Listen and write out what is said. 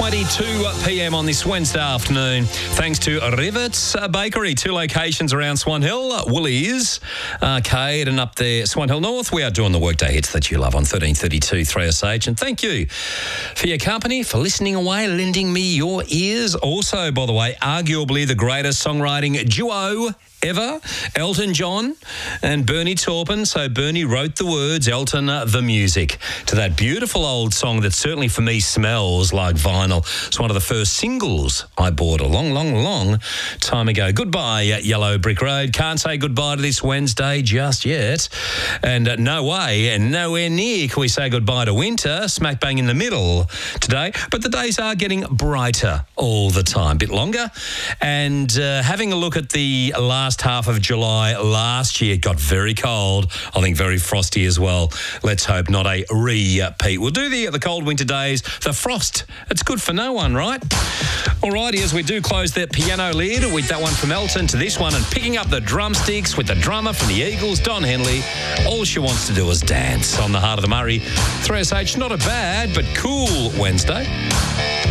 11:22 p.m. on this Wednesday afternoon. Thanks to Rivets Bakery, 2 locations around Swan Hill, Woolies Arcade, and up there Swan Hill North. We are doing the workday hits that you love on 1332 3SH. And thank you for your company, for listening away, lending me your ears. Also, by the way, arguably the greatest songwriting duo ever, Elton John and Bernie Taupin. So Bernie wrote the words, Elton the music to that beautiful old song that certainly for me smells like vinyl. It's one of the first singles I bought a long time ago. Goodbye, Yellow Brick Road. Can't say goodbye to this Wednesday just yet. And no way and nowhere near can we say goodbye to winter, smack bang in the middle today. But the days are getting brighter all the time, bit longer. And having a look at the last half of July last year, it got very cold. I think very frosty as well. Let's hope not a repeat. We'll do the cold winter days. The frost, it's good for no one, right? Alrighty, as we do close that piano lid with that one from Elton to this one, and picking up the drumsticks with the drummer from the Eagles, Don Henley. All she wants to do is dance on the Heart of the Murray. 3SH, not a bad but cool Wednesday.